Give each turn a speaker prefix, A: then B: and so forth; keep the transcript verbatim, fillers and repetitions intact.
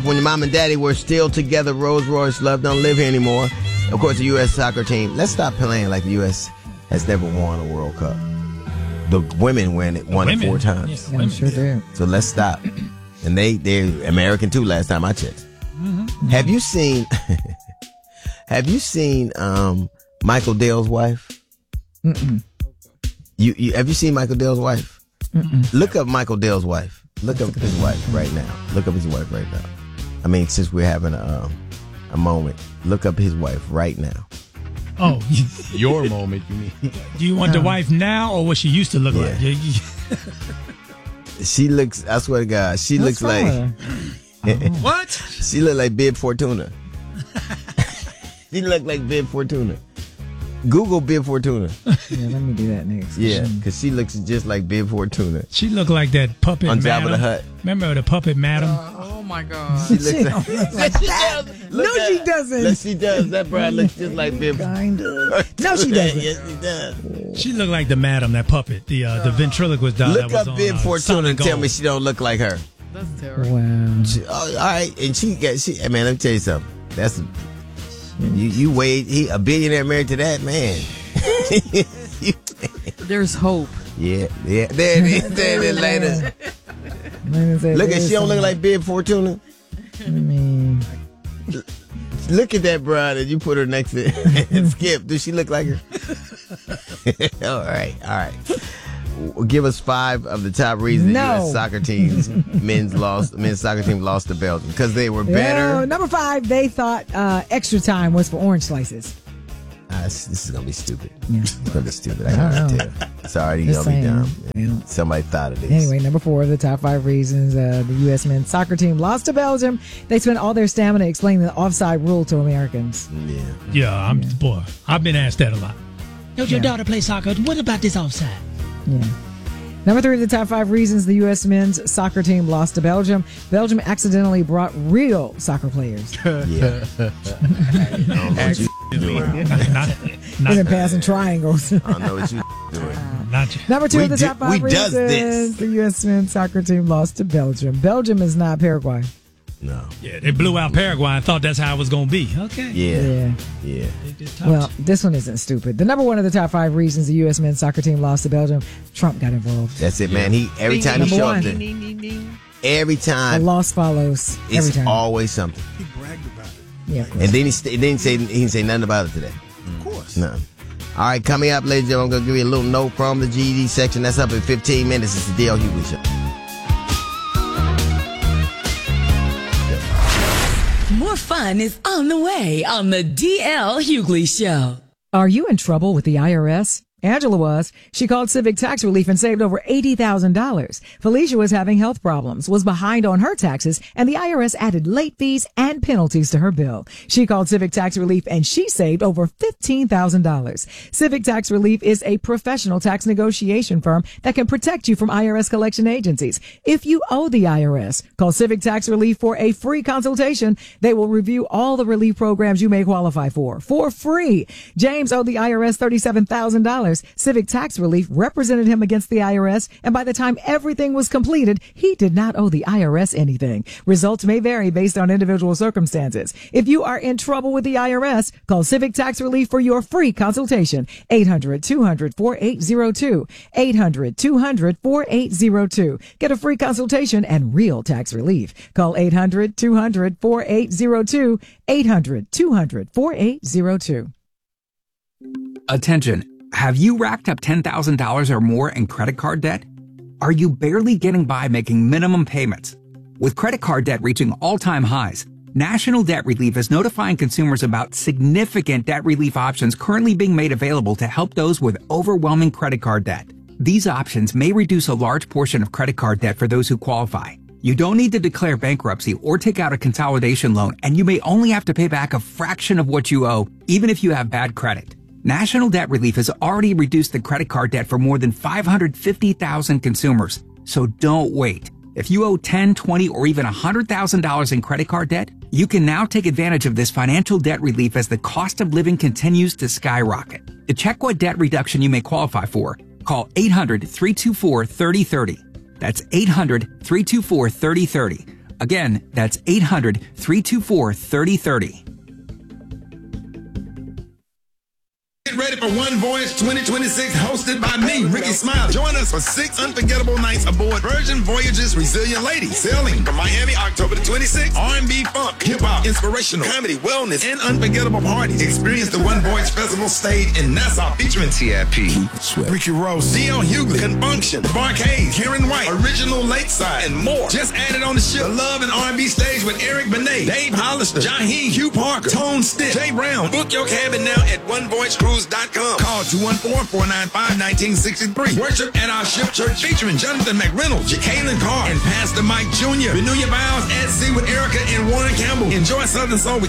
A: When your mom and daddy were still together, Rolls Royce love don't live here anymore. Of course, the U S soccer team. Let's stop playing like the U S has never won a World Cup. The women win it, won
B: women.
A: it four times.
C: Yeah, I'm sure do.
A: So let's stop. And they they're American too. Last time I checked. Mm-hmm. Have you seen? Have you seen um, Michael Dell's wife?
C: Mm-mm.
A: You, you have you seen Michael Dell's wife?
C: Mm-mm.
A: Look up Michael Dell's wife. Look up his wife right now. Look up his wife right now. I mean, since we're having a um, a moment, look up his wife right now.
B: Oh,
D: your moment, you mean?
B: Do you want the wife now or what she used to look
A: Yeah.
B: like? You- you-
A: She looks. I swear to God, she
C: What's
A: looks like.
C: wrong with her?
B: What?
A: She look like Bib Fortuna. She look like Bib Fortuna. Google Bib Fortuna.
C: Yeah, let me do that next.
A: Yeah, because she looks just like Bib Fortuna.
B: She looked like that puppet
A: On Jabba
B: madam.
A: the Hutt.
B: Remember the puppet madam?
E: Oh my God.
A: She looks
C: She
A: like,
C: don't look like that.
A: Look
C: No,
A: at-
C: she doesn't.
A: Look, she does. That bride looks just like Bib.
C: Kind of. No, she doesn't.
A: Yes, she does.
B: She looked like the madam, that puppet, the uh, the ventriloquist doll.
A: Look
B: that was
A: up
B: on,
A: Bib
B: uh,
A: Fortuna
B: Solid
A: and tell
B: Gold.
A: me she don't look like her.
E: That's terrible.
C: Wow.
A: She, oh, all right, and she got she. Hey, man, let me tell you something. That's you. You wait. He a billionaire married to that man. You-
E: There's hope.
A: yeah, yeah. There it is. There it is. Later. Look at she don't look like Bib Fortuna.
C: I mean,
A: Look at that bride and you put her next to and Skip. Does she look like her? all right, all right. Well, give us five of the top reasons
C: No.
A: U S soccer teams men's lost men's soccer team lost to Belgium because they were better.
C: Oh, number five, they thought uh, extra time was for orange slices.
A: Ah, this, this is gonna be stupid.
C: Yeah.
A: It's gonna be stupid. I
C: I don't
A: gotta
C: know.
A: tell you. It's already
C: Just
A: gonna be
C: saying.
A: dumb.
C: Yeah.
A: Somebody thought of this.
C: Anyway, number four, the top five reasons uh, the U S men's soccer team lost to Belgium. They spent all their stamina explaining the offside rule to Americans.
A: Yeah.
B: Yeah, I'm boy. I've been asked that a lot. Don't your
C: Yeah.
B: daughter play soccer? What about this offside?
C: Yeah. Number three, the top five reasons the U S men's soccer team lost to Belgium. Belgium accidentally brought real soccer players.
A: Yeah. I don't know what you doing.
B: not,
C: They've been
B: not,
C: passing triangles.
A: I don't know what you doing.
B: not you.
C: Number two,
A: We
C: of the
A: do-
C: top five
A: we does
C: reasons
A: this.
C: the U S men's soccer team lost to Belgium. Belgium is not Paraguay.
A: No.
B: Yeah, they blew out Paraguay and thought that's how it was going to be. Okay.
A: Yeah.
C: Yeah.
A: Yeah.
B: They just touched.
C: Well, this one isn't stupid. The number one of the top five reasons the U S men's soccer team lost to Belgium, Trump got involved.
A: That's it, man. He every
E: Ding,
A: time
C: ding,
A: he show
C: number
A: up
C: one.
A: there, every
C: A
A: time
C: loss follows every
A: it's
C: time.
A: always something.
C: yeah, of course.
A: And then he, st- he didn't say he didn't say nothing about it today. Of course. No. All right, coming up, ladies and gentlemen, I'm gonna give you a little note from the G E D section. That's up in fifteen minutes. It's the D L Hughley Show.
F: More fun is on the way on the D L Hughley Show.
C: Are you in trouble with the I R S? Angela was. She called Civic Tax Relief and saved over eighty thousand dollars. Felicia was having health problems, was behind on her taxes, and the I R S added late fees and penalties to her bill. She called Civic Tax Relief and she saved over fifteen thousand dollars. Civic Tax Relief is a professional tax negotiation firm that can protect you from I R S collection agencies. If you owe the I R S, call Civic Tax Relief for a free consultation. They will review all the relief programs you may qualify for, for free. James owed the I R S thirty-seven thousand dollars. Civic Tax Relief represented him against the I R S, and by the time everything was completed, he did not owe the I R S anything. Results may vary based on individual circumstances. If you are in trouble with the I R S, call Civic Tax Relief for your free consultation. eight hundred, two hundred, forty-eight oh two. eight hundred, two hundred, forty-eight oh two. Get a free consultation and real tax relief. Call eight hundred, two hundred, forty-eight oh two. eight hundred, two hundred, forty-eight oh two.
G: Attention. Have you racked up ten thousand dollars or more in credit card debt? Are you barely getting by making minimum payments? With credit card debt reaching all-time highs, National Debt Relief is notifying consumers about significant debt relief options currently being made available to help those with overwhelming credit card debt. These options may reduce a large portion of credit card debt for those who qualify. You don't need to declare bankruptcy or take out a consolidation loan, and you may only have to pay back a fraction of what you owe, even if you have bad credit. National Debt Relief has already reduced the credit card debt for more than five hundred fifty thousand consumers. So don't wait. If you owe ten, twenty, or even one hundred thousand dollars in credit card debt, you can now take advantage of this financial debt relief as the cost of living continues to skyrocket. To check what debt reduction you may qualify for, call eight hundred, three two four, three oh three oh. That's eight hundred, three two four, three oh three oh. Again, that's eight hundred, three two four, three oh three oh.
H: Get ready for One Voyage twenty twenty-six, hosted by me, Ricky Smiley. Join us for six unforgettable nights aboard Virgin Voyage's Resilient Lady, sailing from Miami October the twenty-sixth. R and B, funk, hip-hop, inspirational, comedy, wellness, and unforgettable parties. Experience the One Voyage Festival stage in Nassau featuring T I P, Ricky Rose, D L Hughley, Confunction, Barcade, Karen White, Original Lakeside, and more. Just added on the ship, the Love and R and B stage with Eric Benet, Dave Hollister, Jaheim, Hugh Parker, Tone Stitch, Jay Brown. Book your cabin now at one voyage cruise dot com. Call two one four, four nine five, one nine six three. Worship at our ship church featuring Jonathan McReynolds, Jacqueline Carr, and Pastor Mike Junior Renew your vows at sea with Erica and Warren Campbell. Enjoy Southern Soul with